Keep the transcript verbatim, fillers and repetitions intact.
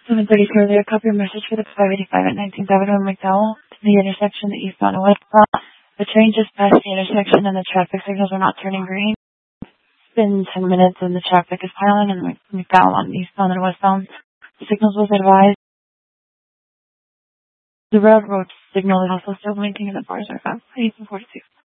seven thirty-four, there, copy your message for the five eighty-five at nineteenth Avenue in McDowell to the intersection that eastbound and westbound. The train just passed the intersection and the traffic signals are not turning green. It's been ten minutes and the traffic is piling in McDowell on eastbound and westbound. Signals was advised. The railroad signal is also still blinking and the bars are about eight forty-six.